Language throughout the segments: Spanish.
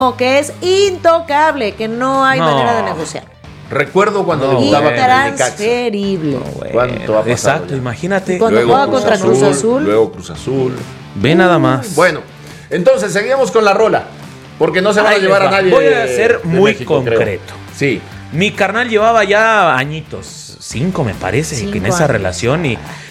que es intocable, que no hay manera de negociar. Recuerdo cuando debutaba con el Necaxa. Intransferible. ¿Cuánto ha pasado? Exacto, ya? imagínate. Y cuando juega contra Cruz Azul. Luego Cruz Azul. Ve nada más. Bueno, entonces seguimos con la rola. Porque no se van a llevar a nadie. Voy a ser de muy México, concreto. creo. Sí. Mi carnal llevaba ya añitos, 5 me parece, 5 en esa años. relación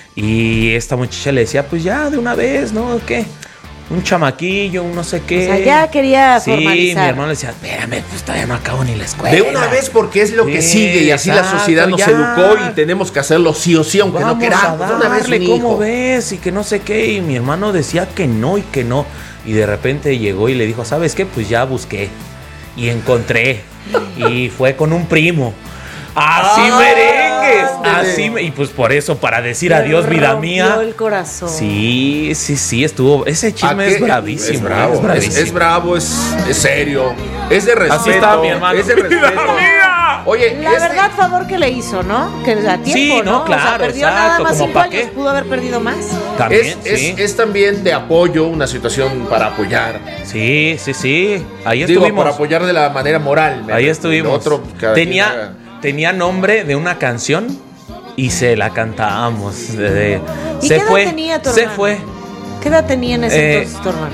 y esta muchacha le decía, pues ya de una vez, ¿no? ¿Qué? Un chamaquillo, un no sé qué. O sea, ya quería sí, formalizar. mi hermano le decía, espérame, pues todavía no acabo ni la escuela. De una vez porque es lo que Sí, sigue y así exacto, la sociedad nos ya. educó y tenemos que hacerlo sí o sí, aunque Vamos no queramos. a De una vez darle, un ¿cómo hijo. ves? Y que no sé qué. Y mi hermano decía que no y que no. Y de repente llegó y le dijo, ¿sabes qué? Pues ya busqué y encontré. Y fue con un primo. Así merengues. Así y pues por eso, para decir adiós, vida mía. Rompió el corazón. Sí, estuvo. Ese chisme es bravísimo. Es bravo, es bravísimo. es bravo, es serio, es de respeto. Así estaba mi hermano. Es de respeto. Oye, La verdad, favor que le hizo, ¿no? Que a tiempo, Sí, no, ¿no? claro, O sea, perdió exacto, nada más ¿como 5 pa' años, qué? pudo haber perdido más. También, sí. es también de apoyo, una situación para apoyar. Sí. Ahí Digo, estuvimos. para apoyar de la manera moral. Ahí estuvimos. Otro, cada quien haga. Tenía nombre de una canción y se la cantábamos. ¿Y qué edad tenía tu Se hermano? fue. ¿Qué edad tenía en ese entonces tu hermano?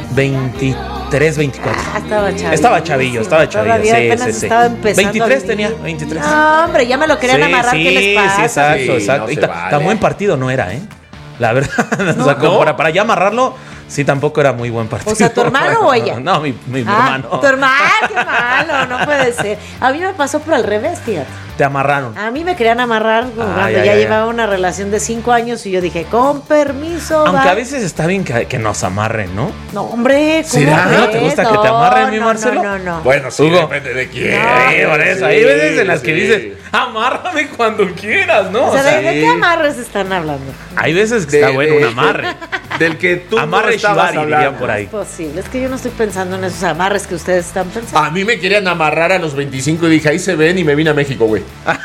23, 24. Estaba chavillo. Estaba chavillo. Todavía apenas estaba empezando 23 a tenía, vivir. 23. No, hombre, ya me lo querían amarrar, ¿qué les pasa? Sí, exacto, Sí, exacto. no Y se tan vale. buen partido no era, ¿eh? La verdad. O sea, como para ya amarrarlo, sí, tampoco era muy buen partido. O sea, ¿tu hermano o ella? No, mi hermano. Tu hermano, qué malo, no puede ser. A mí me pasó por al revés, fíjate. Te amarraron. A mí me querían amarrar cuando Ay, ya ay, ay. llevaba una relación de 5 años y yo dije, con permiso. Aunque va. a veces está bien que nos amarren, ¿no? No, hombre, ¿cómo ¿Será? crees? ¿No te gusta que te amarren, mi Marcelo? No. Bueno, sí, Hugo. depende de quién. Sí, por eso. Hay veces en las que dices, amárrame cuando quieras, ¿no? O sea, ¿de sí. qué amarres están hablando? hay veces que está bueno un amarre. Del que tú Amarre no estabas shibari, dirían hablando. por ahí. Es posible, es que yo no estoy pensando en esos amarres que ustedes están pensando. A mí me querían amarrar a los 25 y dije, ahí se ven y me vine a México, güey.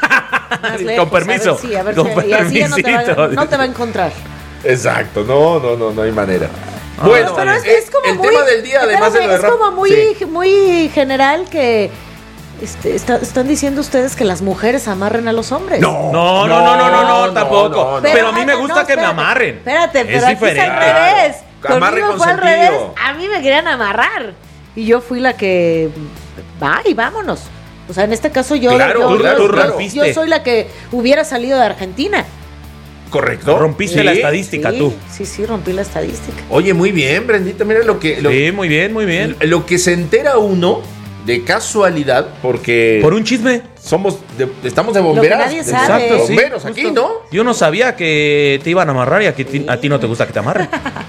Más lejos, con permiso. A ver Con si, y así ya no permisito. no te va a encontrar. Exacto, no hay manera. Bueno, Pero es como el muy, tema del día, además de lo de es rap, como muy, sí. muy general que están diciendo ustedes que las mujeres amarren a los hombres. No, tampoco. no. Pero a mí me gusta que me espérate, amarren. Espérate, pero es aquí es diferente. al revés. Amarre Conmigo fue al consentido. revés. A mí me querían amarrar. Y yo fui la que va y vámonos. O sea, en este caso yo, Claro, tú yo rompiste. soy la que hubiera salido de Argentina. ¿Correcto? Rompiste la estadística Sí, tú. sí, rompí la estadística. Oye, muy bien, Brendita, mira Sí, muy bien. lo que se entera uno de casualidad, porque Por un chisme. estamos de bomberas. Lo que nadie de sabe. Exacto, sí. bomberos aquí, justo. ¿no? Yo no sabía que te iban a amarrar y a ti no te gusta que te amarren.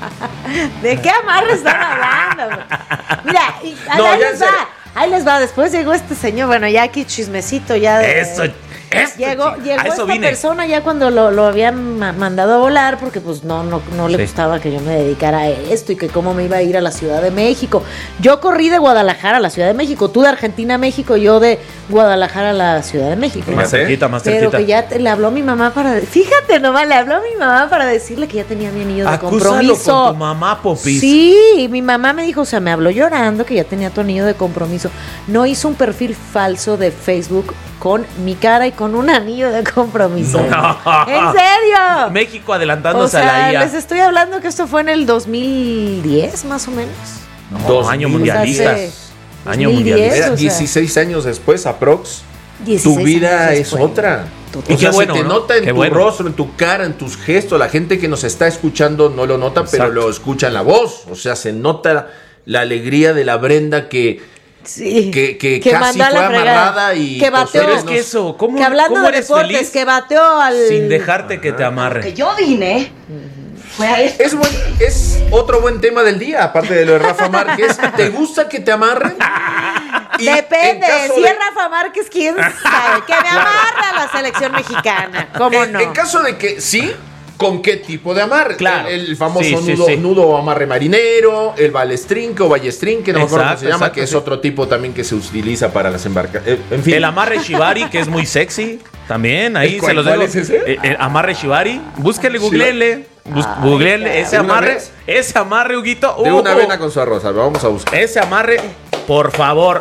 ¿De qué amarre están hablando? Mira, No, ahí ya les en va. Ahí les va. Después llegó este señor. Bueno, ya aquí chismecito. Ya Eso. Llegó a eso esta vine. persona ya cuando lo habían mandado a volar porque pues no le Sí. gustaba que yo me dedicara a esto y que cómo me iba a ir a la Ciudad de México. Yo corrí de Guadalajara a la Ciudad de México, tú de Argentina a México, yo de Guadalajara a la Ciudad de México. Más cerquita, más Pero cerquita. que ya le habló mi mamá fíjate nomás, le habló a mi mamá para decirle que ya tenía mi anillo de Acúsalo compromiso. con tu mamá, Popis. Sí, mi mamá me dijo, o sea, me habló llorando que ya tenía tu anillo de compromiso. No hizo un perfil falso de Facebook con mi cara y con un anillo de compromiso. No. ¿En serio? México O adelantándose a sea, la IA. les estoy hablando que esto fue en el 2010, más o menos. No, año 2000. mundialista. O sea, hace Año 2010, mundialista. Era o sea, 16 años después, aprox. 16 Tu vida años es después. otra. Total. Y O sea, qué bueno, se te ¿no? nota en Qué tu bueno. rostro, en tu cara, en tus gestos. La gente que nos está escuchando no lo nota, pero Exacto. lo escucha en la voz. O sea, se nota la alegría de la Brenda que Sí. que casi mandó a la fue fregada. amarrada y que bateó. Pero es que eso, ¿cómo, que hablando cómo de eres deportes, feliz que bateó al. sin dejarte que te amarren? Que yo vine fue a esto. Es otro buen tema del día, aparte de lo de Rafa Márquez. ¿Te gusta que te amarren? Y Depende, en caso si de- es Rafa Márquez, quién sabe. Que me amarra a la selección mexicana. ¿Cómo no? En caso de que sí, ¿con qué tipo de amarre? Claro. El famoso Sí, sí, nudo, sí. nudo o amarre marinero, el balestrinque o ballestrinque, no me acuerdo cómo se Exacto, llama, exacto, que es sí. otro tipo también que se utiliza para las embarcaciones. En fin. El amarre shibari, que es muy sexy. También, ahí ¿Cuál- se los cuál dejo. es ese? El amarre shibari. Búsquele, Sí. googlele. Googlele ese ¿De una amarre. vez? Ese amarre, Huguito. De una avena con su arroz, a ver, vamos a buscar. Ese amarre. por favor,